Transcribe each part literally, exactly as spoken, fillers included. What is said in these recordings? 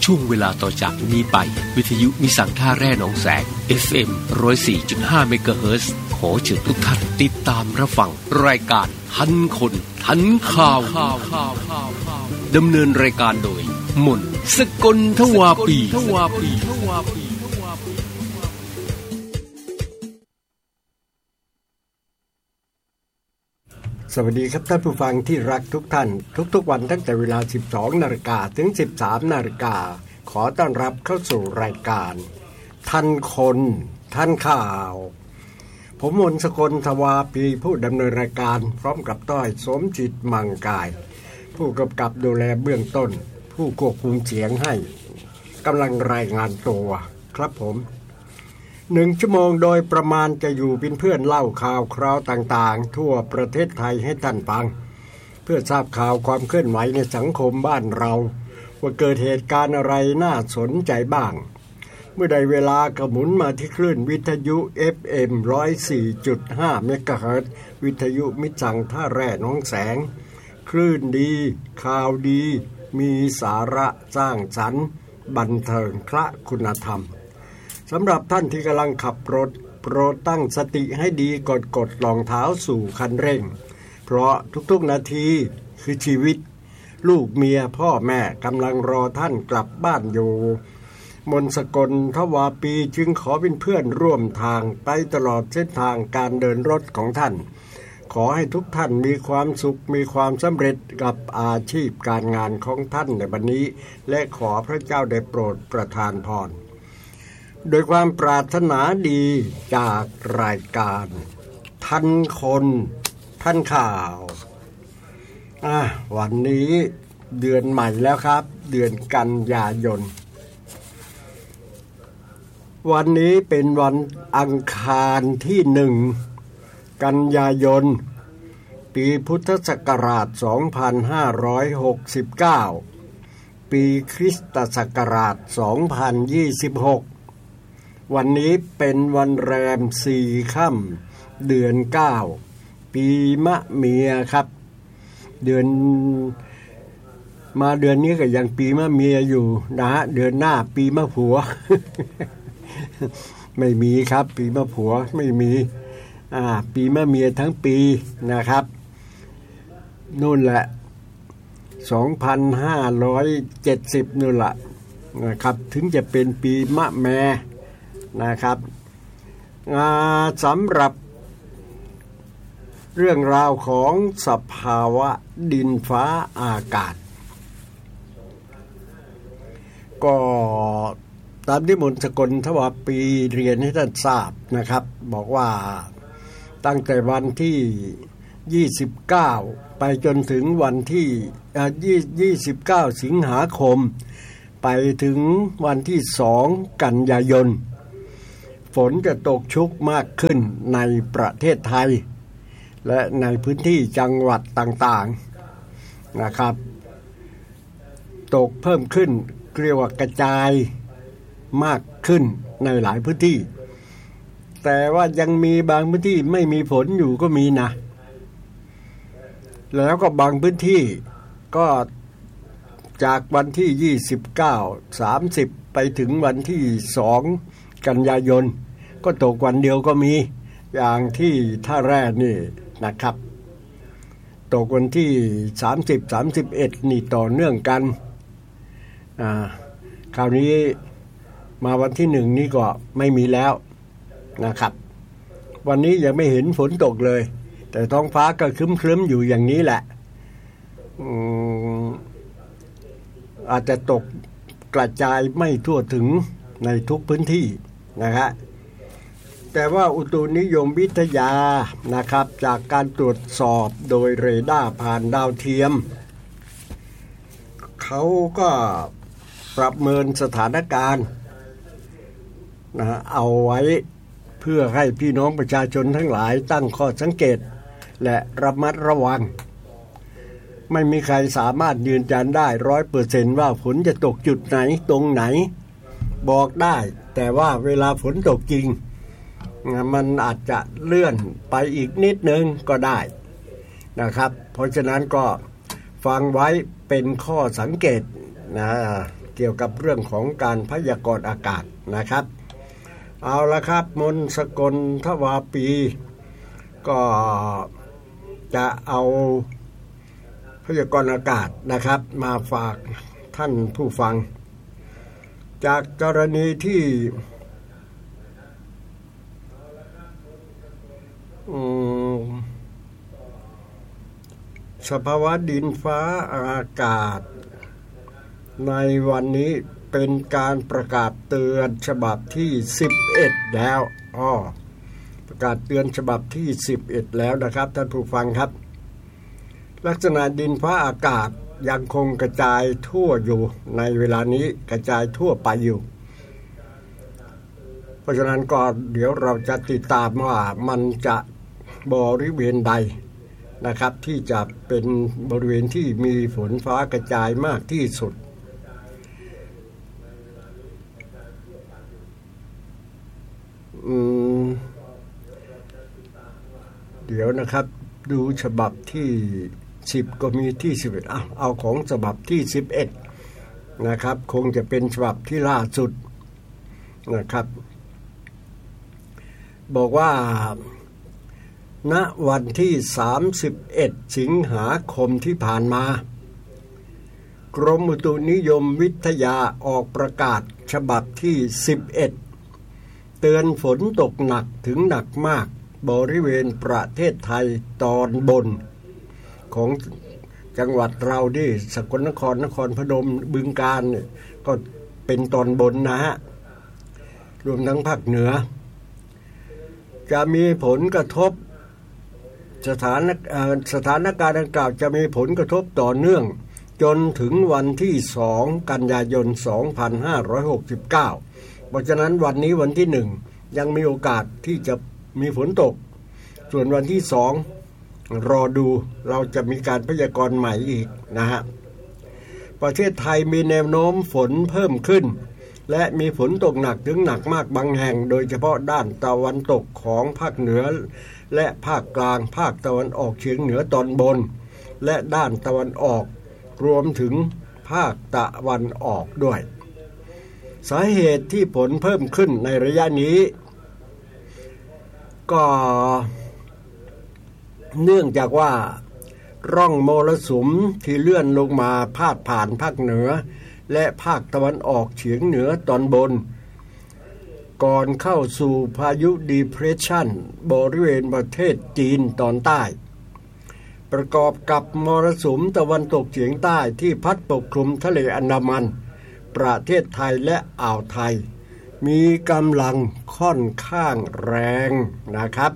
ช่วงเวลาต่อจากนี้ไปวิทยุนิสังท่าแร่หนองแสง เอฟ เอ็ม หนึ่งศูนย์สี่จุดห้า เมกะเฮิรตซ์ขอเชิญทุกท่านติดตามรับฟังรายการทันคนทันข่าวดำเนินรายการโดยมนสกลทวาปีสวัสดีครับท่านผู้ฟังที่รักทุกท่านทุกๆวันตั้งแต่เวลา สิบสองนาฬิกา ถึง สิบสามนาฬิกาขอต้อนรับเข้าสู่รายการทันคนทันข่าวผมมนสกลทวาปีผู้ดำเนินรายการพร้อมกับต้อยสมจิตมังกายผู้กำกับดูแลเบื้องต้นผู้ควบคุมเสียงให้กำลังรายงานตัวครับผมหนึ่งชั่วโมงโดยประมาณจะอยู่เป็นเพื่อนเล่าข่าวคราวต่างๆทั่วประเทศไทยให้ท่านฟังเพื่อทราบข่าวความเคลื่อนไหวในสังคมบ้านเราว่าเกิดเหตุการณ์อะไรน่าสนใจบ้างเมื่อใดเวลากระหมุนมาที่คลื่นวิทยุ เอฟ เอ็ม หนึ่งศูนย์สี่จุดห้า เมกะเฮิรตซ์วิทยุมิตรสังท่าแร่หนองแสงคลื่นดีข่าวดีมีสาระสร้างสรรค์บันเทิงพระคุณธรรมสำหรับท่านที่กำลังขับรถโปรดตั้งสติให้ดีกดกดรองเท้าสู่คันเร่งเพราะทุกๆนาทีคือชีวิตลูกเมียพ่อแม่กำลังรอท่านกลับบ้านอยู่มนสกลทวาปีจึงขอเป็นเพื่อนร่วมทางไปตลอดเส้นทางการเดินรถของท่านขอให้ทุกท่านมีความสุขมีความสำเร็จกับอาชีพการงานของท่านในวันนี้และขอพระเจ้าได้โปรดประทานพรโดยความปรารถนาดีจากรายการทันคนทันข่าวอ่ะวันนี้เดือนใหม่แล้วครับเดือนกันยายนวันนี้เป็นวันอังคารที่หนึ่งกันยายนปีพุทธศักราชสองพันห้าร้อยหกสิบเก้าปีคริสตศักราชสองพันยี่สิบหกวันนี้เป็นวันแรมสี่ค่ำเดือนเก้าปีมะเมียครับเดือนมาเดือนนี้ก็ยังปีมะเมียอยู่นะฮะเดือนหน้าปีมะผัว ไม่มีครับปีมะผัวไม่มีอ่าปีมะเมียทั้งปีนะครับนู่นแหละสองพันห้าร้อยเจ็ดสิบนู่นละนะครับถึงจะเป็นปีมะแม่นะครับสำหรับเรื่องราวของสภาวะดินฟ้าอากาศก็ตามที่มนสกลทวาปีเรียนให้ท่านทราบนะครับบอกว่าตั้งแต่วันที่ยี่สิบเก้าไปจนถึงวันที่ยี่สิบเก้าสิงหาคมไปถึงวันที่สองกันยายนฝนจะตกชุกมากขึ้นในประเทศไทยและในพื้นที่จังหวัดต่างๆนะครับตกเพิ่มขึ้นเรียกว่ากระจายมากขึ้นในหลายพื้นที่แต่ว่ายังมีบางพื้นที่ไม่มีฝนอยู่ก็มีนะแล้วก็บางพื้นที่ก็จากวันที่ยี่สิบเก้า สามสิบไปถึงวันที่สองกันยายนก็ตกวันเดียวก็มีอย่างที่ท่าแร่นี่นะครับตกวันที่สามสิบ สามสิบเอ็ดนี่ต่อเนื่องกันอ่าคราวนี้มาวันที่หนึ่งนี่ก็ไม่มีแล้วนะครับวันนี้ยังไม่เห็นฝนตกเลยแต่ท้องฟ้าก็ครึ้มๆอยู่อย่างนี้แหละอืมอาจจะตกกระจายไม่ทั่วถึงในทุกพื้นที่นะครับแต่ว่าอุตุนิยมวิทยานะครับจากการตรวจสอบโดยเรดาร์ผ่านดาวเทียมเขาก็ประเมินสถานการณ์นะเอาไว้เพื่อให้พี่น้องประชาชนทั้งหลายตั้งข้อสังเกตและระมัดระวังไม่มีใครสามารถยืนยันได้ ร้อยเปอร์เซ็นต์ ว่าฝนจะตกจุดไหนตรงไหนบอกได้แต่ว่าเวลาฝนตกจริงมันอาจจะเลื่อนไปอีกนิดนึงก็ได้นะครับเพราะฉะนั้นก็ฟังไว้เป็นข้อสังเกตนะเกี่ยวกับเรื่องของการพยากรณ์อากาศนะครับเอาละครับมนต์สกลทวาปีก็จะเอาพยากรณ์อากาศนะครับมาฝากท่านผู้ฟังจากกรณีที่สภาวะดินฟ้าอากาศในวันนี้เป็นการประกาศเตือนฉบับที่สิบเอ็ดแล้วอ้อประกาศเตือนฉบับที่สิบเอ็ดแล้วนะครับท่านผู้ฟังครับลักษณะดินฟ้าอากาศยังคงกระจายทั่วอยู่ในเวลานี้กระจายทั่วไปอยู่เพราะฉะนั้นก็เดี๋ยวเราจะติดตามว่ามันจะบริเวณใดนะครับที่จะเป็นบริเวณที่มีฝนฟ้ากระจายมากที่สุดอืมเดี๋ยวนะครับดูฉบับที่สิบก็มีที่สิบเอ็ดเอาเอาของฉบับที่สิบเอ็ดนะครับคงจะเป็นฉบับที่ล่าสุดนะครับบอกว่าณวันที่สามสิบเอ็ดสิงหาคมที่ผ่านมากรมอุตุนิยมวิทยาออกประกาศฉบับที่สิบเอ็ดเตือนฝนตกหนักถึงหนักมากบริเวณประเทศไทยตอนบนของจังหวัดเราดิสกลนครนครพนมบึงกาฬก็เป็นตอนบนนะฮะรวมทั้งภาคเหนือจะมีผลกระทบสถานสถานการณ์ดังกล่าวจะมีผลกระทบต่อเนื่องจนถึงวันที่สองกันยายนสองพันห้าร้อยหกสิบเก้าเพราะฉะนั้นวันนี้วันที่หนึ่งยังมีโอกาสที่จะมีฝนตกส่วนวันที่สองรอดูเราจะมีการพยากรณ์ใหม่อีกนะฮะประเทศไทยมีแนวโน้มฝนเพิ่มขึ้นและมีฝนตกหนักถึงหนักมากบางแห่งโดยเฉพาะด้านตะวันตกของภาคเหนือและภาคกลางภาคตะวันออกเฉียงเหนือตอนบนและด้านตะวันออกรวมถึงภาคตะวันออกด้วยสาเหตุที่ฝนเพิ่มขึ้นในระยะนี้ก็เนื่องจากว่าร่องมรสุมที่เลื่อนลงมาพาดผ่านภาคเหนือและภาคตะวันออกเฉียงเหนือตอนบนก่อนเข้าสู่พายุดีเพรสชันบริเวณประเทศจีนตอนใต้ประกอบกับมรสุมตะวันตกเฉียงใต้ที่พัดปกคลุมทะเลอันดามันประเทศไทยและอ่าวไทยมีกำลังค่อนข้างแรงนะครับ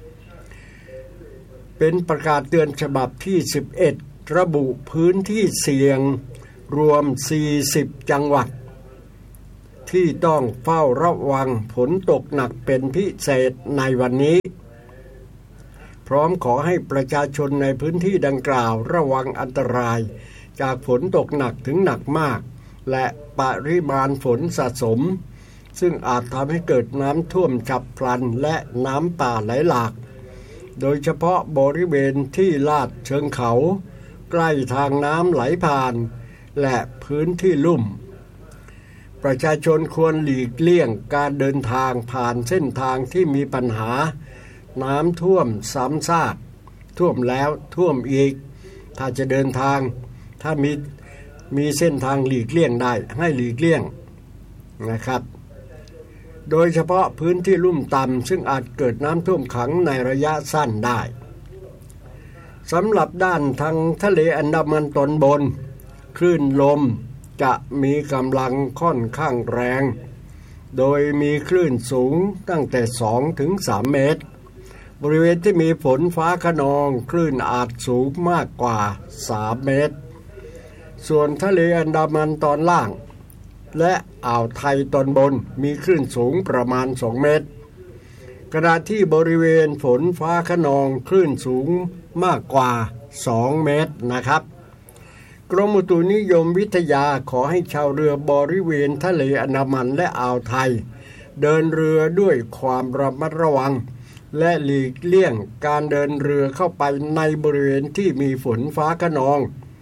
เป็นประกาศเตือนฉบับที่สิบเอ็ดระบุพื้นที่เสี่ยงรวมสี่สิบจังหวัดที่ต้องเฝ้าระวังฝนตกหนักเป็นพิเศษในวันนี้พร้อมขอให้ประชาชนในพื้นที่ดังกล่าวระวังอันตรายจากฝนตกหนักถึงหนักมากและปริมาณฝนสะสมซึ่งอาจทำให้เกิดน้ำท่วมฉับพลันและน้ำป่าไหลหลากโดยเฉพาะบริเวณที่ลาดเชิงเขาใกล้ทางน้ำไหลผ่านและพื้นที่ลุ่มประชาชนควรหลีกเลี่ยงการเดินทางผ่านเส้นทางที่มีปัญหาน้ำท่วมซ้ำซากท่วมแล้วท่วมอีกถ้าจะเดินทางถ้ามีมีเส้นทางหลีกเลี่ยงได้ให้หลีกเลี่ยงนะครับโดยเฉพาะพื้นที่ลุ่มต่ำซึ่งอาจเกิดน้ำท่วมขังในระยะสั้นได้สำหรับด้านทางทะเลอันดามันตอนบนคลื่นลมจะมีกำลังค่อนข้างแรงโดยมีคลื่นสูงตั้งแต่สองถึงสามเมตรบริเวณที่มีฝนฟ้าคะนองคลื่นอาจสูงมากกว่าสามเมตรส่วนทะเลอันดามันตอนล่างและอ่าวไทยตอนบนมีคลื่นสูงประมาณสองเมตรขณะที่บริเวณฝนฟ้าคะนองคลื่นสูงมากกว่าสองเมตรนะครับกรมอุตุนิยมวิทยาขอให้ชาวเรือบริเวณทะเลอันดามันและอ่าวไทยเดินเรือด้วยความระมัดระวังและหลีกเลี่ยงการเดินเรือเข้าไปในบริเวณที่มีฝนฟ้าคะนอง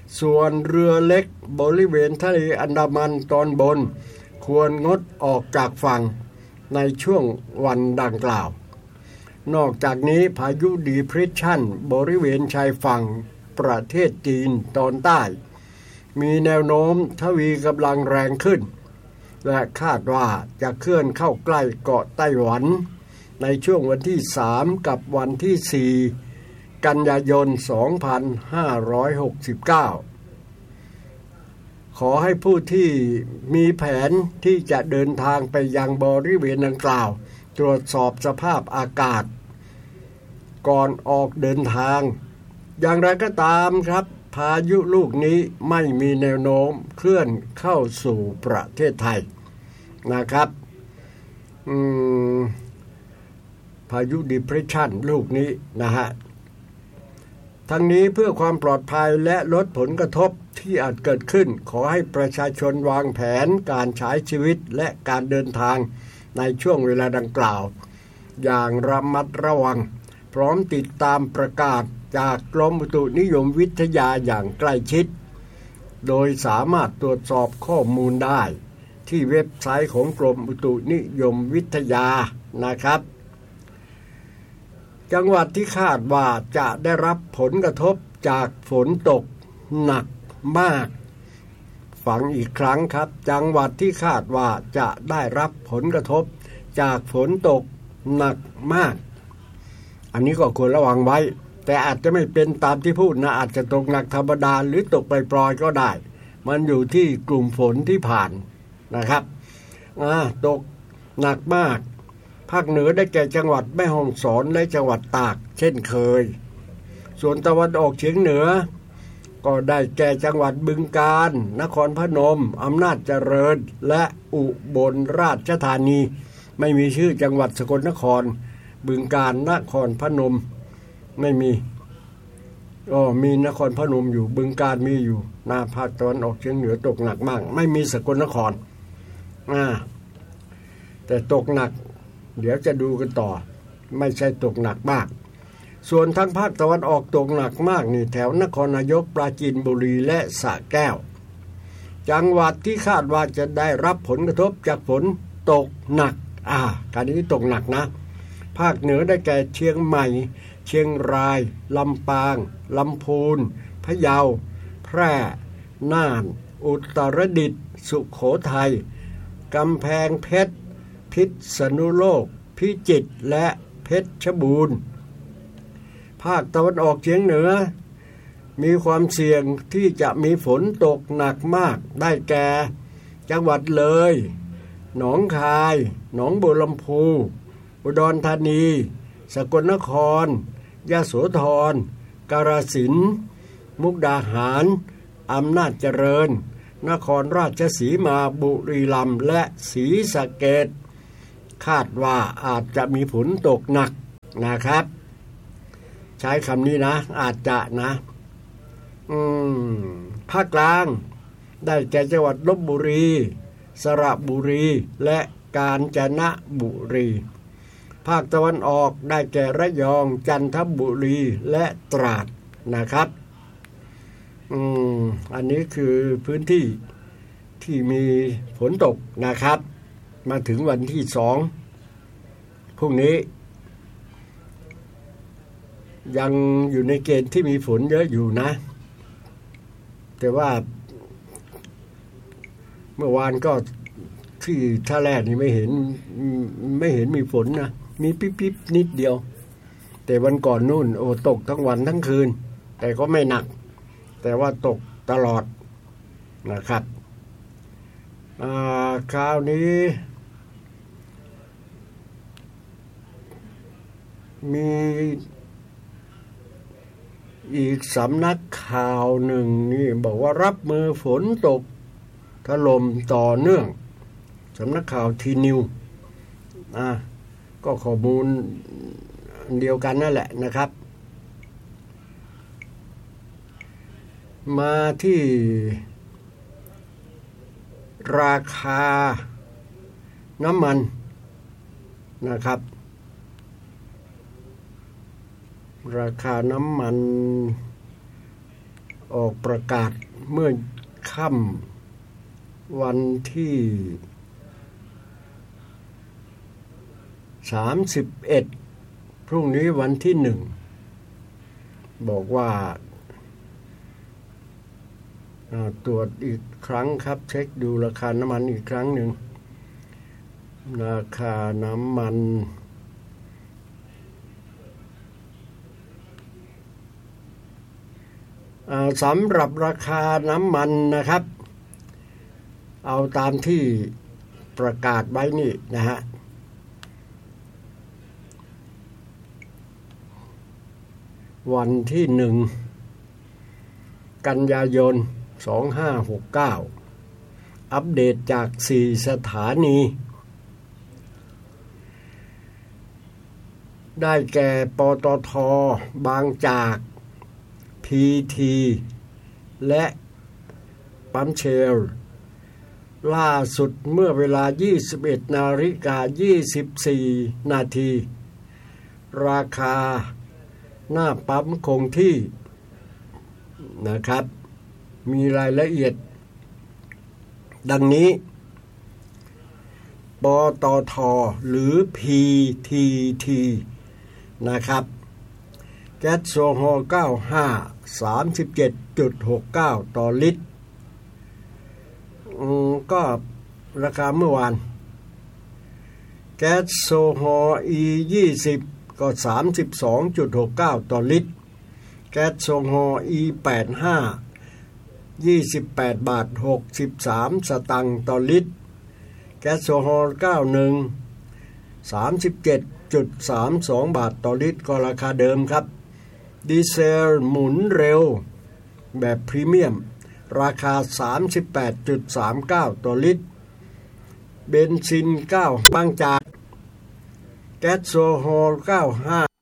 ส่วนเรือเล็กบริเวณทะเลอันดามันตอนบนควรงดออกจากฝั่งในช่วงวันดังกล่าวนอกจากนี้พายุดีเพรสชันบริเวณชายฝั่งประเทศจีนตอนใต้มีแนวโน้มทวีกำลังแรงขึ้นและคาดว่าจะเคลื่อนเข้าใกล้เกาะไต้หวันในช่วงวันที่สามกับวันที่สี่กันยายนสองพันห้าร้อยหกสิบเก้าขอให้ผู้ที่มีแผนที่จะเดินทางไปยังบริเวณดังกล่าวตรวจสอบสภาพอากาศก่อนออกเดินทางอย่างไรก็ตามครับพายุลูกนี้ไม่มีแนวโน้มเคลื่อนเข้าสู่ประเทศไทยนะครับอืมพายุดีเพรสชันลูกนี้นะฮะทั้งนี้เพื่อความปลอดภัยและลดผลกระทบที่อาจเกิดขึ้นขอให้ประชาชนวางแผนการใช้ชีวิตและการเดินทางในช่วงเวลาดังกล่าวอย่างระมัดระวังพร้อมติดตามประกาศจากกรมอุตุนิยมวิทยาอย่างใกล้ชิดโดยสามารถตรวจสอบข้อมูลได้ที่เว็บไซต์ของกรมอุตุนิยมวิทยานะครับจังหวัดที่คาดว่าจะได้รับผลกระทบจากฝนตกหนักมากฟังอีกครั้งครับจังหวัดที่คาดว่าจะได้รับผลกระทบจากฝนตกหนักมากอันนี้ก็ควรระวังไว้แต่อาจจะไม่เป็นตามที่พูดนะอาจจะตกหนักธรรมดาหรือตกปล่อยๆก็ได้มันอยู่ที่กลุ่มฝนที่ผ่านนะครับอ่าตกหนักมากภาคเหนือได้แก่จังหวัดแม่ฮ่องสอนและจังหวัดตากเช่นเคยส่วนตะวันออกเฉียงเหนือก็ได้แก่จังหวัดบึงกาฬนครพนมอำนาจเจริญและอุบลราชธานีไม่มีชื่อจังหวัดสกลนครบึงกาฬนครพนมไม่มีอ๋อมีนครพนมอยู่บึงกาฬมีอยู่หน้าภาคตะวันออกเฉียงเหนือตกหนักมากไม่มีสกลนครอ่าแต่ตกหนักเดี๋ยวจะดูกันต่อไม่ใช่ตกหนักมากส่วนทางภาคตะวันออกตกหนักมากนี่แถวนครนายกปราจีนบุรีและสระแก้วจังหวัดที่คาดว่าจะได้รับผลกระทบจากฝนตกหนักอ่าการนี้ตกหนักนะภาคเหนือได้แก่เชียงใหม่เชียงรายลำปางลำพูนพะเยาแพร่น่านอุตรดิตถ์สุโขทัยกำแพงเพชรพิษณุโลกพิจิตรและเพชรบูรณ์ภาคตะวันออกเฉียงเหนือมีความเสี่ยงที่จะมีฝนตกหนักมากได้แก่จังหวัดเลยหนองคายหนองบัวลำพูอุดรธานีสกลนครยโสธรกาฬสินธุ์มุกดาหารอำนาจเจริญนครราชสีมาบุรีรัมย์และศรีสะเกษคาดว่าอาจจะมีฝนตกหนักนะครับใช้คำนี้นะอาจจะนะอืมภาคกลางได้แก่จังหวัดลพบุรีสระบุรีและกาญจนบุรีภาคตะวันออกได้แก่ระยองจันทบุรีและตราดนะครับอืมอันนี้คือพื้นที่ที่มีฝนตกนะครับมาถึงวันที่สองพรุ่งนี้ยังอยู่ในเกณฑ์ที่มีฝนเยอะอยู่นะแต่ว่าเมื่อวานก็ที่ท่าแรกนี่ไม่เห็นไม่เห็นมีฝนนะมีปิ๊บๆนิดเดียวแต่วันก่อนนู่นโอ้ตกทั้งวันทั้งคืนแต่ก็ไม่หนักแต่ว่าตกตลอดนะครับอ่าคราวนี้มีอีกสำนักข่าวหนึ่งนี่บอกว่ารับมือฝนตกถล่มต่อเนื่องสำนักข่าวทีนิวอ่าก็ข้อมูลเดียวกันนั่นแหละนะครับมาที่ราคาน้ำมันนะครับราคาน้ำมันออกประกาศเมื่อค่ำวันที่สามสิบเอ็ดพรุ่งนี้วันที่หนึ่งบอกว่าตรวจอีกครั้งครับเช็คดูราคาน้ำมันอีกครั้งหนึ่งราคาน้ำมันสำหรับราคาน้ำมันนะครับเอาตามที่ประกาศไว้นี่นะฮะวันที่หนึ่งกันยายนสองพันห้าร้อยหกสิบเก้าอัปเดตจากสี่สถานีได้แก่ปตท.บางจาก พี ที และปั๊มเชลล่าสุดเมื่อเวลา ยี่สิบเอ็ดนาฬิกายี่สิบสี่นาทีราคาหน้าปั๊มคงที่นะครับมีรายละเอียดดังนี้ปตท.หรือ พี ที ที นะครับแก๊สโซฮอล์เก้าสิบห้า สามสิบเจ็ดจุดหกเก้า ต่อลิตรอืมก็ราคาเมื่อวานแก๊สโซฮอล์ อี ยี่สิบ ก็ สามสิบสองจุดหกเก้า ต่อลิตรแก๊สโซฮอล์ อี แปดสิบห้า ยี่สิบแปดบาทหกสิบสามสตางค์ต่อลิตรแก๊สโซฮอล์เก้าสิบเอ็ด สามสิบเจ็ดจุดสามสอง บาทต่อลิตรก็ราคาเดิมครับดีเซลหมุนเร็วแบบพรีเมียมราคา สามสิบแปดจุดสามเก้า ต่อลิตรเบนซินเก้าบางจากแก๊สโซฮอล์เก้าสิบห้า